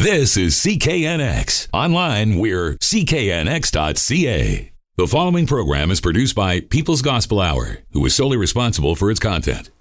This is CKNX. Online, we're cknx.ca. The following program is produced by People's Gospel Hour, who is solely responsible for its content.